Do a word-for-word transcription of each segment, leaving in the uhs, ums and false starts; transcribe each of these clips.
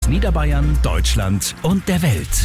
Niederbayern, Deutschland und der Welt.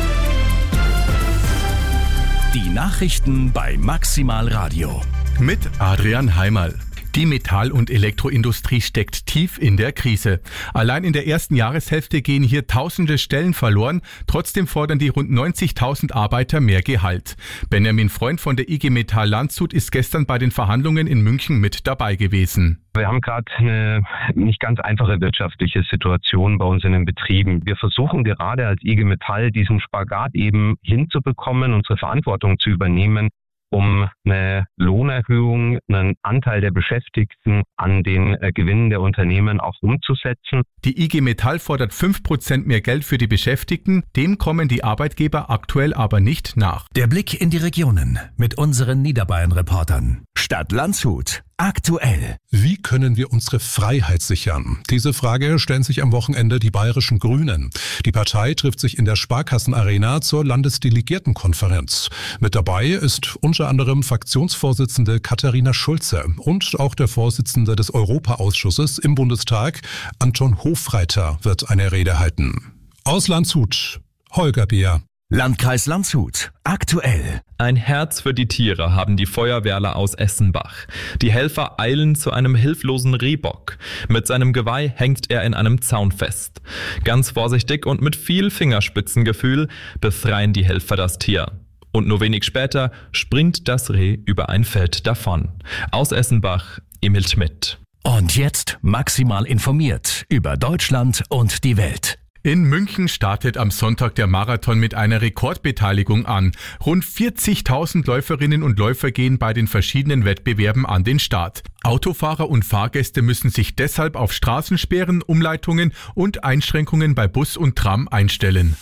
Die Nachrichten bei Maximal Radio. Mit Adrian Heimerl. Die Metall- und Elektroindustrie steckt tief in der Krise. Allein in der ersten Jahreshälfte gehen hier tausende Stellen verloren. Trotzdem fordern die rund neunzigtausend Arbeiter mehr Gehalt. Benjamin Freund von der I G Metall Landshut ist gestern bei den Verhandlungen in München mit dabei gewesen. Wir haben gerade eine nicht ganz einfache wirtschaftliche Situation bei uns in den Betrieben. Wir versuchen gerade als I G Metall diesen Spagat eben hinzubekommen, unsere Verantwortung zu übernehmen, um eine Lohnerhöhung, einen Anteil der Beschäftigten an den äh, Gewinnen der Unternehmen auch umzusetzen. Die I G Metall fordert fünf Prozent mehr Geld für die Beschäftigten, dem kommen die Arbeitgeber aktuell aber nicht nach. Der Blick in die Regionen mit unseren Niederbayern-Reportern. Stadt Landshut. Aktuell. Wie können wir unsere Freiheit sichern? Diese Frage stellen sich am Wochenende die bayerischen Grünen. Die Partei trifft sich in der Sparkassenarena zur Landesdelegiertenkonferenz. Mit dabei ist unter anderem Fraktionsvorsitzende Katharina Schulze und auch der Vorsitzende des Europaausschusses im Bundestag, Anton Hofreiter, wird eine Rede halten. Aus Landshut, Holger Beer. Landkreis Landshut. Aktuell. Ein Herz für die Tiere haben die Feuerwehrler aus Essenbach. Die Helfer eilen zu einem hilflosen Rehbock. Mit seinem Geweih hängt er in einem Zaun fest. Ganz vorsichtig und mit viel Fingerspitzengefühl befreien die Helfer das Tier. Und nur wenig später springt das Reh über ein Feld davon. Aus Essenbach, Emil Schmidt. Und jetzt maximal informiert über Deutschland und die Welt. In München startet am Sonntag der Marathon mit einer Rekordbeteiligung an. Rund vierzigtausend Läuferinnen und Läufer gehen bei den verschiedenen Wettbewerben an den Start. Autofahrer und Fahrgäste müssen sich deshalb auf Straßensperren, Umleitungen und Einschränkungen bei Bus und Tram einstellen.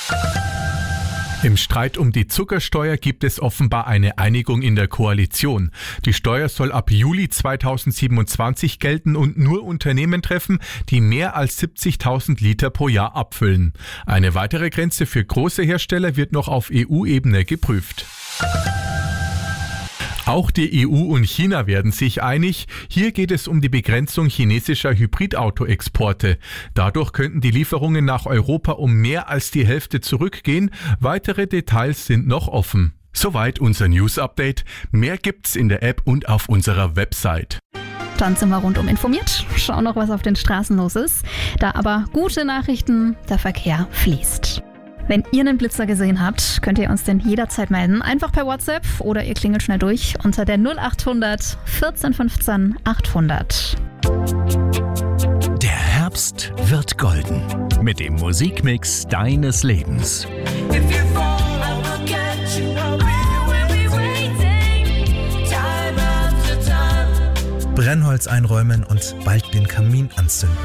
Im Streit um die Zuckersteuer gibt es offenbar eine Einigung in der Koalition. Die Steuer soll ab Juli zweitausendsiebenundzwanzig gelten und nur Unternehmen treffen, die mehr als siebzigtausend Liter pro Jahr abfüllen. Eine weitere Grenze für große Hersteller wird noch auf E U-Ebene geprüft. Auch die E U und China werden sich einig. Hier geht es um die Begrenzung chinesischer Hybridauto-Exporte. Dadurch könnten die Lieferungen nach Europa um mehr als die Hälfte zurückgehen. Weitere Details sind noch offen. Soweit unser News-Update. Mehr gibt's in der App und auf unserer Website. Dann sind wir rundum informiert. Schauen noch, was auf den Straßen los ist. Da aber gute Nachrichten, der Verkehr fließt. Wenn ihr einen Blitzer gesehen habt, könnt ihr uns den jederzeit melden. Einfach per WhatsApp oder ihr klingelt schnell durch unter der null achthundert vierzehn fünfzehn achthundert. Der Herbst wird golden mit dem Musikmix deines Lebens. Brennholz einräumen und bald den Kamin anzünden.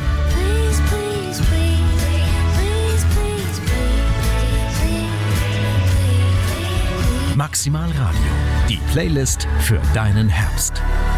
Maximal Radio, die Playlist für deinen Herbst.